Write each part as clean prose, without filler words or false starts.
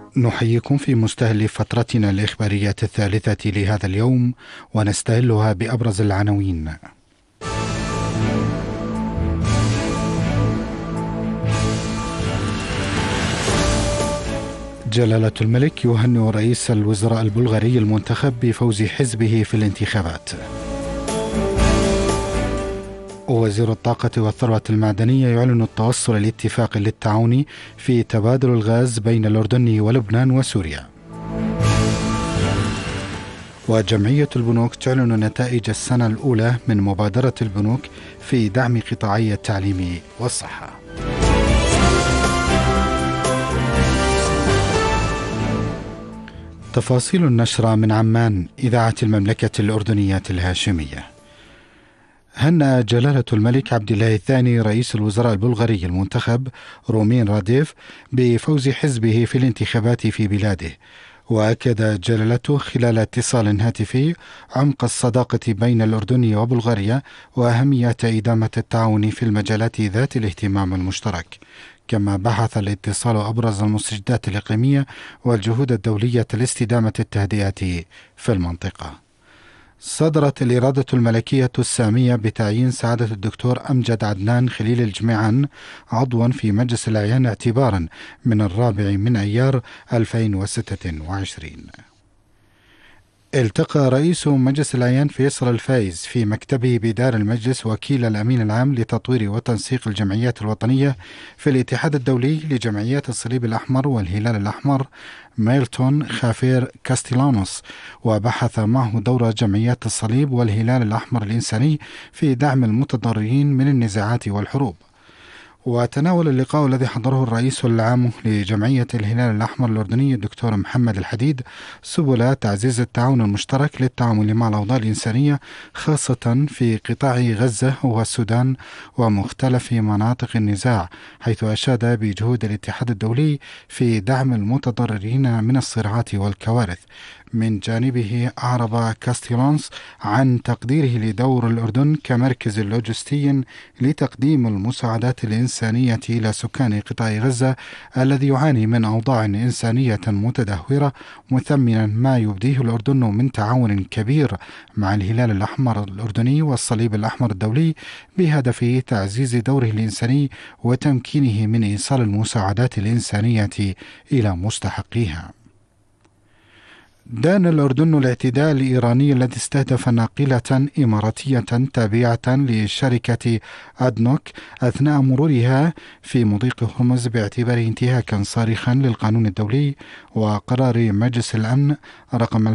نحييكم في مستهل فترتنا الإخبارية الثالثة لهذا اليوم، ونستهلها بأبرز العناوين. جلالة الملك يهنئ رئيس الوزراء البلغاري المنتخب بفوز حزبه في الانتخابات. وزير الطاقة والثروة المعدنية يعلن التوصل لاتفاق للتعاون في تبادل الغاز بين الأردن ولبنان وسوريا. وجمعية البنوك تعلن نتائج السنة الأولى من مبادرة البنوك في دعم قطاعي التعليم والصحة. تفاصيل النشرة من عمان، إذاعة المملكة الأردنية الهاشمية. هنأ جلالة الملك عبد الله الثاني رئيس الوزراء البلغاري المنتخب رومين راديف بفوز حزبه في الانتخابات في بلاده، وأكد جلالته خلال اتصال هاتفي عمق الصداقة بين الأردن وبلغاريا وأهمية إدامة التعاون في المجالات ذات الاهتمام المشترك. كما بحث الاتصال أبرز المستجدات الإقليمية والجهود الدولية لاستدامة التهدئة في المنطقة. صدرت الإرادة الملكية السامية بتعيين سعادة الدكتور أمجد عدنان خليل الجميعان عضوا في مجلس الأعيان اعتبارا من 4 أيار 2026. التقى رئيس مجلس الأعيان فيصل الفايز في مكتبه بدار المجلس وكيل الأمين العام لتطوير وتنسيق الجمعيات الوطنية في الاتحاد الدولي لجمعيات الصليب الأحمر والهلال الأحمر ميلتون خافير كاستيلانوس، وبحث معه دور جمعيات الصليب والهلال الأحمر الإنساني في دعم المتضررين من النزاعات والحروب. وتناول اللقاء الذي حضره الرئيس العام لجمعية الهلال الأحمر الأردني الدكتور محمد الحديد سبل تعزيز التعاون المشترك للتعامل مع الأوضاع الإنسانية، خاصة في قطاع غزة والسودان ومختلف مناطق النزاع، حيث أشاد بجهود الاتحاد الدولي في دعم المتضررين من الصراعات والكوارث. من جانبه أعرب كاستيلونس عن تقديره لدور الأردن كمركز لوجستي لتقديم المساعدات الإنسانية إلى سكان قطاع غزة الذي يعاني من أوضاع إنسانية متدهورة، مثمنا ما يبديه الأردن من تعاون كبير مع الهلال الأحمر الأردني والصليب الأحمر الدولي بهدف تعزيز دوره الإنساني وتمكينه من إيصال المساعدات الإنسانية إلى مستحقيها. دان الأردن الاعتداء الإيراني الذي استهدف ناقلة إماراتية تابعة لشركة أدنوك أثناء مرورها في مضيق هرمز باعتباره انتهاكا صارخا للقانون الدولي وقرار مجلس الأمن رقم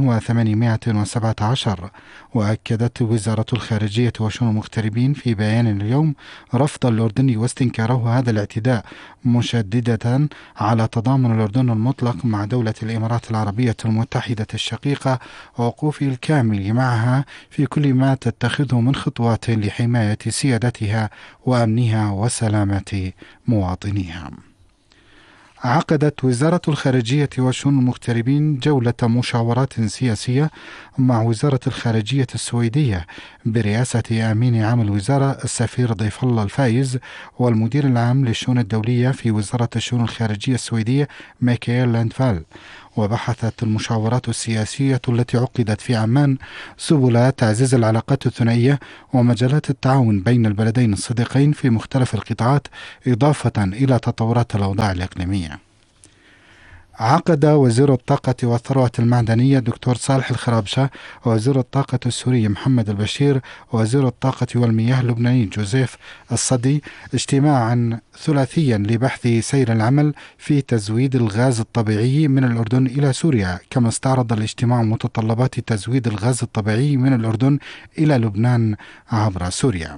2817. وأكدت وزارة الخارجية وشؤون المغتربين في بيان اليوم رفض الأردن واستنكاره هذا الاعتداء، مشددة على تضامن الأردن المطلق مع دولة الإمارات العربية المتحدة الشقيقة ووقوفه الكامل معها في كل ما تتخذه من خطوات لحماية سيادتها وأمنها وسلامة مواطنيها. عقدت وزارة الخارجية وشؤون المغتربين جولة مشاورات سياسية مع وزارة الخارجية السويدية برئاسة أمين عام الوزارة السفير ضيف الله الفايز والمدير العام للشؤون الدولية في وزارة الشؤون الخارجية السويدية ميكائيل لاندفال. وبحثت المشاورات السياسية التي عقدت في عمان سبل تعزيز العلاقات الثنائية ومجالات التعاون بين البلدين الصديقين في مختلف القطاعات، إضافة إلى تطورات الأوضاع الإقليمية. عقد وزير الطاقة والثروة المعدنية دكتور صالح الخرابشة ووزير الطاقة السوري محمد البشير ووزير الطاقة والمياه اللبناني جوزيف الصدي اجتماعا ثلاثيا لبحث سير العمل في تزويد الغاز الطبيعي من الأردن إلى سوريا، كما استعرض الاجتماع متطلبات تزويد الغاز الطبيعي من الأردن إلى لبنان عبر سوريا.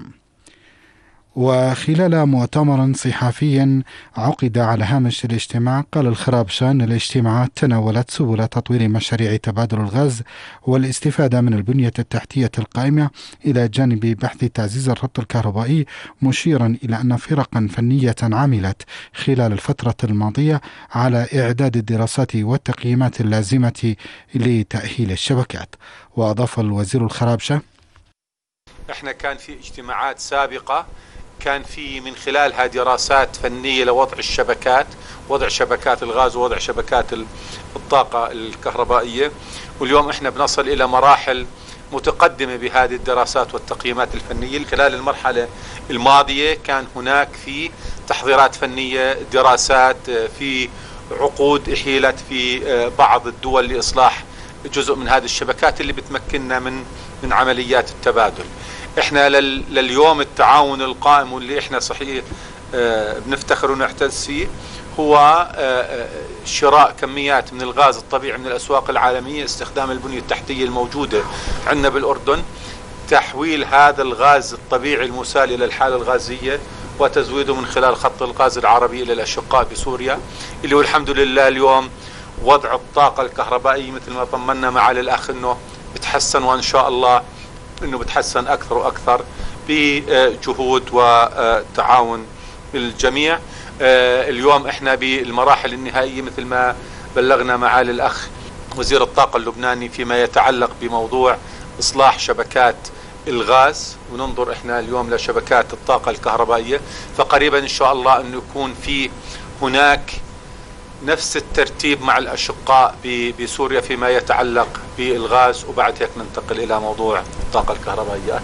وخلال مؤتمر صحفي عقد على هامش الاجتماع قال الخرابشة أن الاجتماعات تناولت سبل تطوير مشاريع تبادل الغاز والاستفادة من البنية التحتية القائمة إلى جانب بحث تعزيز الربط الكهربائي، مشيرا إلى أن فرقا فنية عملت خلال الفترة الماضية على إعداد الدراسات والتقييمات اللازمة لتأهيل الشبكات. وأضاف الوزير الخرابشة: احنا كان في اجتماعات سابقة كان في من خلالها دراسات فنية لوضع الشبكات، وضع شبكات الغاز ووضع شبكات الطاقة الكهربائية. واليوم احنا بنصل إلى مراحل متقدمة بهذه الدراسات والتقييمات الفنية. خلال المرحلة الماضية كان هناك في تحضيرات فنية، دراسات، في عقود احيلت في بعض الدول لإصلاح جزء من هذه الشبكات اللي بتمكننا من عمليات التبادل. احنا لليوم التعاون القائم واللي احنا صحيح بنفتخر ونعتز فيه هو شراء كميات من الغاز الطبيعي من الأسواق العالمية، استخدام البنية التحتية الموجودة عندنا بالأردن، تحويل هذا الغاز الطبيعي المسال إلى الحالة الغازية وتزويده من خلال خط الغاز العربي إلى الأشقاء بسوريا، اللي هو الحمد لله اليوم وضع الطاقة الكهربائية مثل ما طمنا معالي الأخ أنه بتحسن، وإن شاء الله أنه بتحسن أكثر وأكثر بجهود وتعاون الجميع. اليوم احنا بالمراحل النهائية مثل ما بلغنا معالي الأخ وزير الطاقة اللبناني فيما يتعلق بموضوع إصلاح شبكات الغاز، وننظر احنا اليوم لشبكات الطاقة الكهربائية. فقريبا ان شاء الله انه يكون في هناك نفس الترتيب مع الأشقاء بسوريا فيما يتعلق بالغاز، وبعد هيك ننتقل إلى موضوع الطاقة الكهربائية.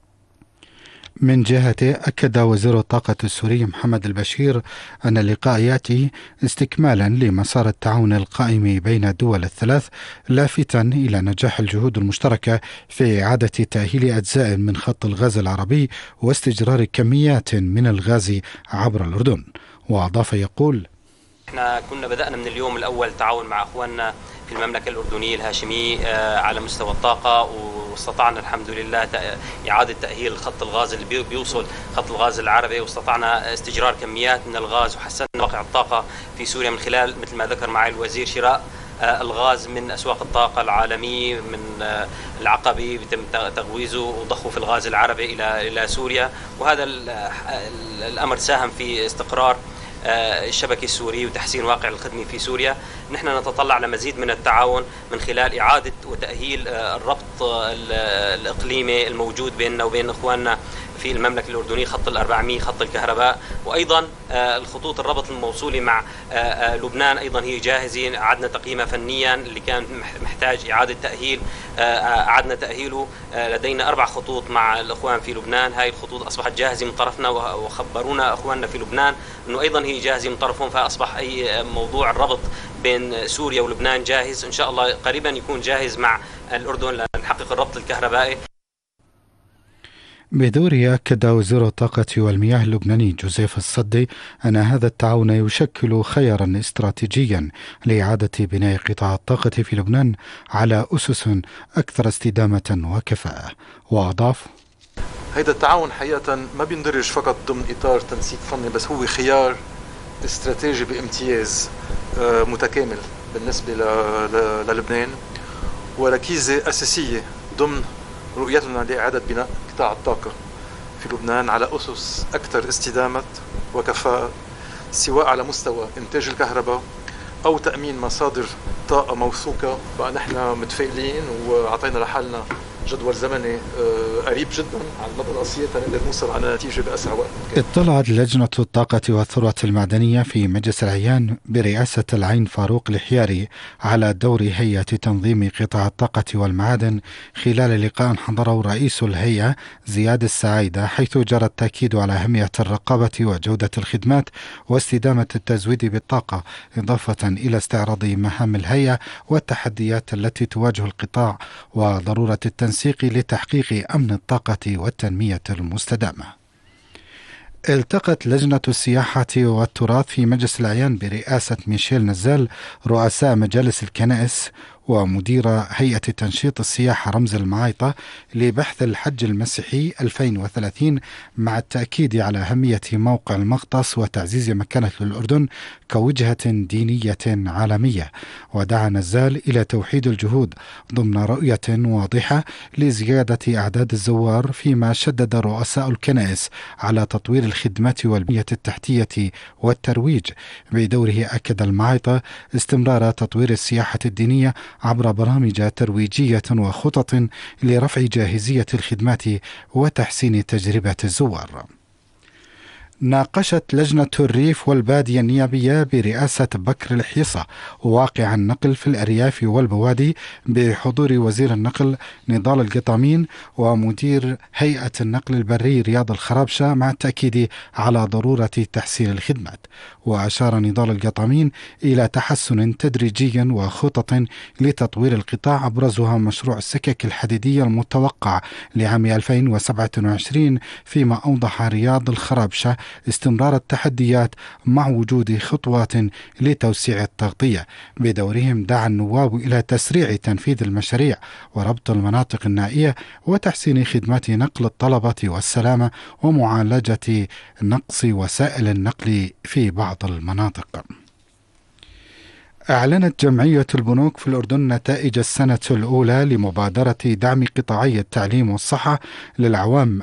من جهته أكد وزير الطاقة السوري محمد البشير أن اللقاء يأتي استكمالا لمسار التعاون القائم بين الدول الثلاث، لافتا إلى نجاح الجهود المشتركة في إعادة تأهيل أجزاء من خط الغاز العربي واستجرار كميات من الغاز عبر الأردن. وأضاف يقول: احنا كنا بدأنا من اليوم الأول تعاون مع أخواننا في المملكة الأردنية الهاشمية على مستوى الطاقة، واستطعنا الحمد لله إعادة تأهيل خط الغاز اللي بيوصل خط الغاز العربي، واستطعنا استجرار كميات من الغاز، وحسننا واقع الطاقة في سوريا من خلال مثل ما ذكر معي الوزير شراء الغاز من أسواق الطاقة العالمية، من العقبي بيتم تغويزه وضخه في الغاز العربي إلى سوريا. وهذا الأمر ساهم في استقرار الشبكة السورية وتحسين واقع الخدمة في سوريا. نحن نتطلع لمزيد من التعاون من خلال إعادة وتأهيل الربط الإقليمي الموجود بيننا وبين إخواننا في المملكة الأردنية، خط ال400 خط الكهرباء، وأيضا الخطوط الربط الموصولة مع لبنان أيضا هي جاهزة، أعدنا تقييمها فنيا اللي كان محتاج إعادة تأهيل، أعدنا تأهيله. لدينا 4 خطوط مع الإخوان في لبنان، هاي الخطوط أصبحت جاهزة من طرفنا، وخبرونا إخواننا في لبنان أنه أيضا هي جاهزة من طرفهم، فأصبح أي موضوع الربط بين سوريا ولبنان جاهز. إن شاء الله قريبا يكون جاهز مع الأردن لنحقق الربط الكهربائي. بدوره أكد وزير الطاقة والمياه اللبناني جوزيف الصدي أن هذا التعاون يشكل خيارا استراتيجيا لإعادة بناء قطاع الطاقة في لبنان على أسس أكثر استدامة وكفاءة. وأضاف: هذا التعاون حقيقة ما بيندرج فقط ضمن إطار تنسيق فني، بس هو خيار استراتيجي بامتياز متكامل بالنسبة للبنان، وركيزة أساسية ضمن رؤيتنا لإعادة بناء قطاع الطاقة في لبنان على أسس أكثر استدامة وكفاءة، سواء على مستوى إنتاج الكهرباء أو تأمين مصادر طاقة موثوقة. بقى نحن متفائلين وعطينا لحالنا جدول زمني قريب جدا على المدى القصير نقدر نوصل على نتيجة بأسرع وقت. اطلعت لجنة الطاقة والثروة المعدنية في مجلس العيان برئاسة العين فاروق الحياري على دور هيئة تنظيم قطاع الطاقة والمعادن خلال لقاء حضره رئيس الهيئة زياد السعيدة، حيث جرى التأكيد على أهمية الرقابة وجودة الخدمات واستدامة التزويد بالطاقة، إضافة إلى استعراض مهام الهيئة والتحديات التي تواجه القطاع وضرورة التنسيق لتحقيق أمن الطاقة والتنمية المستدامة. التقت لجنة السياحة والتراث في مجلس العيان برئاسة ميشيل نزال رؤساء مجالس الكنائس ومدير هيئة تنشيط السياحة رمز المعايطة لبحث الحج المسيحي 2030، مع التأكيد على أهمية موقع المغطس وتعزيز مكانة الأردن كوجهة دينية عالمية. ودعا نزال إلى توحيد الجهود ضمن رؤية واضحة لزيادة أعداد الزوار، فيما شدد رؤساء الكنائس على تطوير الخدمات والبنية التحتية والترويج. بدوره أكد المعايطة استمرار تطوير السياحة الدينية عبر برامج ترويجية وخطط لرفع جاهزية الخدمات وتحسين تجربة الزوار. ناقشت لجنة الريف والبادية النيابية برئاسة بكر الحيصة واقع النقل في الأرياف والبوادي بحضور وزير النقل نضال القطامين ومدير هيئة النقل البري رياض الخرابشة، مع التأكيد على ضرورة تحسين الخدمات. وأشار نضال القطامين إلى تحسن تدريجي وخطط لتطوير القطاع أبرزها مشروع السكك الحديدية المتوقع لعام 2027، فيما أوضح رياض الخرابشة استمرار التحديات مع وجود خطوات لتوسيع التغطية. بدورهم دعا النواب إلى تسريع تنفيذ المشاريع وربط المناطق النائية وتحسين خدمات نقل الطلبة والسلامة ومعالجة نقص وسائل النقل في بعض المناطق. أعلنت جمعية البنوك في الأردن نتائج السنة الأولى لمبادرة دعم قطاعي التعليم والصحة للأعوام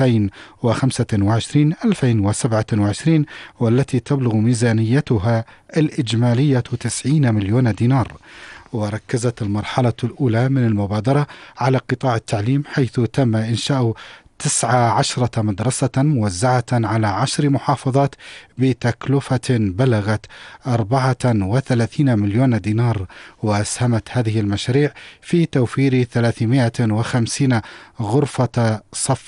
2025-2027، والتي تبلغ ميزانيتها الإجمالية 90 مليون دينار. وركزت المرحلة الأولى من المبادرة على قطاع التعليم، حيث تم إنشاء 19 مدرسة موزعة على 10 محافظات بتكلفة بلغت 34 مليون دينار. وأسهمت هذه المشاريع في توفير 350 غرفة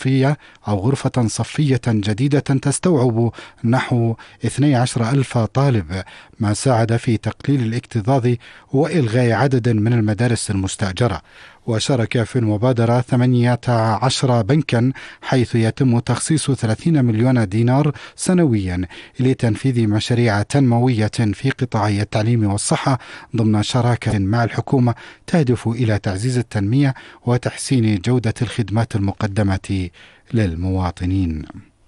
صفية جديدة تستوعب نحو 12,000 طالب، ما ساعد في تقليل الاكتظاظ وإلغاء عدد من المدارس المستأجرة. وشارك في المبادرة 18 بنكا، حيث يتم تخصيص 30 مليون دينار سنويا لتنفيذ مشاريع تنموية في قطاعي التعليم والصحة ضمن شراكة مع الحكومة تهدف إلى تعزيز التنمية وتحسين جودة الخدمات المقدمة للمواطنين.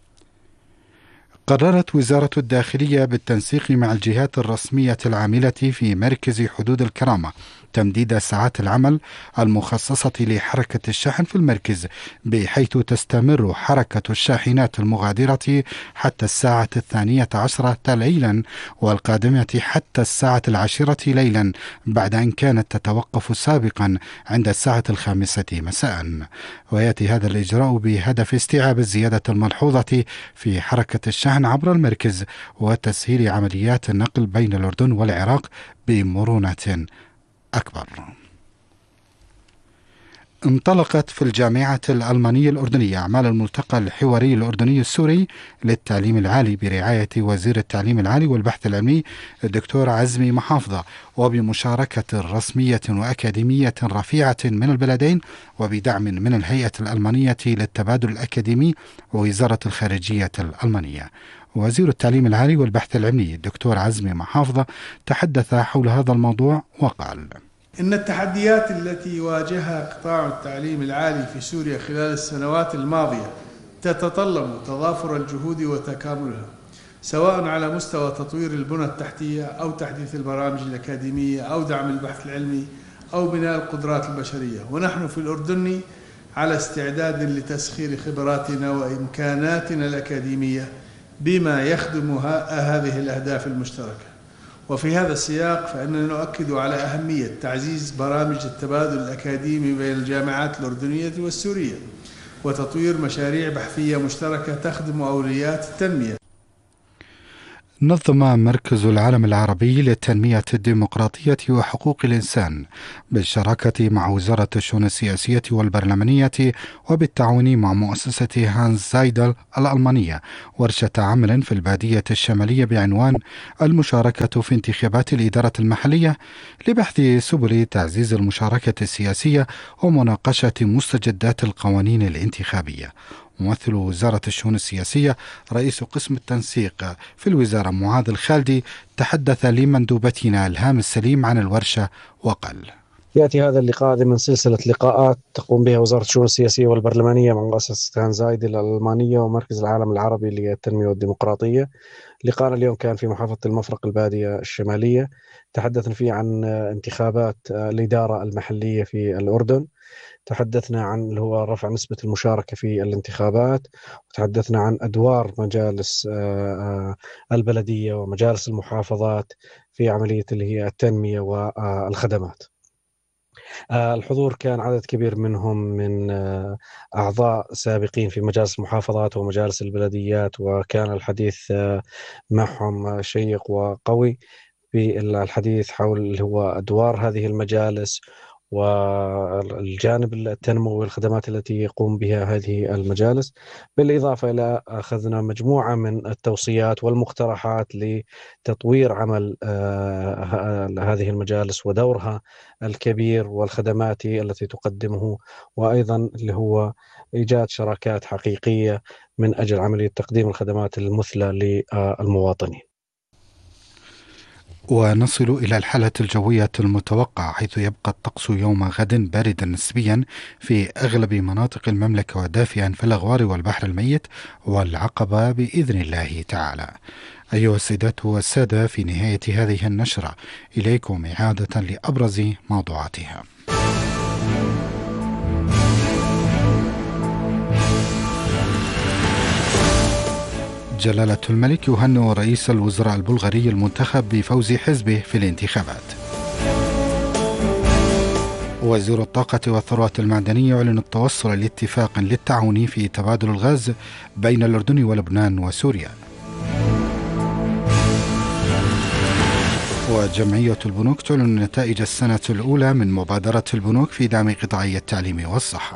قررت وزارة الداخلية بالتنسيق مع الجهات الرسمية العاملة في مركز حدود الكرامة تمديد ساعات العمل المخصصة لحركة الشحن في المركز، بحيث تستمر حركة الشاحنات المغادرة حتى الساعة 12 ليلا والقادمة حتى الساعة 10 ليلا، بعد أن كانت تتوقف سابقا عند الساعة 5 مساء. ويأتي هذا الإجراء بهدف استيعاب الزيادة الملحوظة في حركة الشحن عبر المركز وتسهيل عمليات النقل بين الأردن والعراق بمرونة أكبر. انطلقت في الجامعة الألمانية الأردنية أعمال الملتقى الحواري الأردني السوري للتعليم العالي برعاية وزير التعليم العالي والبحث العلمي الدكتور عزمي محافظة، وبمشاركة رسمية وأكاديمية رفيعة من البلدين، وبدعم من الهيئة الألمانية للتبادل الأكاديمي ووزارة الخارجية الألمانية. وزير التعليم العالي والبحث العلمي الدكتور عزمي محافظة تحدث حول هذا الموضوع وقال: إن التحديات التي يواجهها قطاع التعليم العالي في سوريا خلال السنوات الماضية تتطلب تضافر الجهود وتكاملها، سواء على مستوى تطوير البنى التحتية أو تحديث البرامج الأكاديمية أو دعم البحث العلمي أو بناء القدرات البشرية. ونحن في الأردن على استعداد لتسخير خبراتنا وإمكاناتنا الأكاديمية بما يخدم هذه الأهداف المشتركة. وفي هذا السياق فإننا نؤكد على أهمية تعزيز برامج التبادل الأكاديمي بين الجامعات الأردنية والسورية وتطوير مشاريع بحثية مشتركة تخدم أولويات التنمية. نظم مركز العالم العربي للتنمية الديمقراطية وحقوق الإنسان بالشراكة مع وزارة الشؤون السياسية والبرلمانية وبالتعاون مع مؤسسة هانز زايدل الألمانية ورشة عمل في البادية الشمالية بعنوان المشاركة في انتخابات الإدارة المحلية لبحث سبل تعزيز المشاركة السياسية ومناقشة مستجدات القوانين الانتخابية. ممثل وزارة الشؤون السياسية رئيس قسم التنسيق في الوزارة معاذ الخالدي تحدث لمندوبتنا إلهام السليم عن الورشة وقال: يأتي هذا اللقاء ضمن سلسلة لقاءات تقوم بها وزارة الشؤون السياسية والبرلمانية مع مؤسسة هانز زايدل الألمانية ومركز العالم العربي للتنمية والديمقراطية. لقاءنا اليوم كان في محافظة المفرق البادية الشمالية، تحدثنا فيه عن انتخابات الإدارة المحلية في الأردن، تحدثنا عن اللي هو رفع نسبة المشاركة في الانتخابات، وتحدثنا عن أدوار مجالس البلدية ومجالس المحافظات في عملية اللي هي التنمية والخدمات. الحضور كان عدد كبير منهم من أعضاء سابقين في مجالس المحافظات ومجالس البلديات، وكان الحديث معهم شيق وقوي في الحديث حول اللي هو أدوار هذه المجالس والجانب التنموي والخدمات التي يقوم بها هذه المجالس، بالإضافة إلى أخذنا مجموعة من التوصيات والمقترحات لتطوير عمل هذه المجالس ودورها الكبير والخدمات التي تقدمه، وأيضا اللي هو إيجاد شراكات حقيقية من أجل عملية تقديم الخدمات المثلى للمواطنين. ونصل إلى الحالة الجوية المتوقعة، حيث يبقى الطقس يوم غد باردا نسبيا في أغلب مناطق المملكة ودافئا في الأغوار والبحر الميت والعقبة بإذن الله تعالى. أيها السيدات والسادة، في نهاية هذه النشرة إليكم إعادة لأبرز موضوعاتها. جلالة الملك يهنئ رئيس الوزراء البلغاري المنتخب بفوز حزبه في الانتخابات. وزير الطاقة والثروة المعدنية يعلن التوصل لاتفاق للتعاون في تبادل الغاز بين الأردن ولبنان وسوريا. وجمعية البنوك تعلن نتائج السنة الأولى من مبادرة البنوك في دعم قطاعي التعليم والصحة.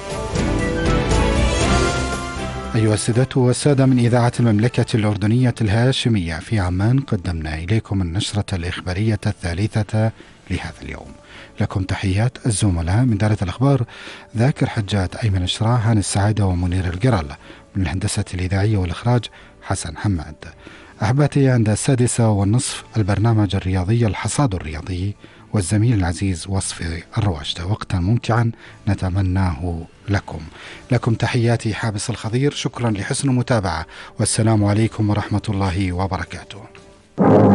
أيها السادة والسادة، من إذاعة المملكة الأردنية الهاشمية في عمان قدمنا إليكم النشرة الإخبارية الثالثة لهذا اليوم. لكم تحيات الزملاء من دارة الأخبار ذاكر حجات، أيمن الشراع، هاني السعادة ومنير القرال. من الهندسة الإذاعية والإخراج حسن حماد. أحبتي، عند 6:30 البرنامج الرياضي الحصاد الرياضي والزميل العزيز وصفي الرواشدة. وقتا ممتعا نتمناه لكم تحياتي حابس الخضير. شكرا لحسن المتابعة، والسلام عليكم ورحمة الله وبركاته.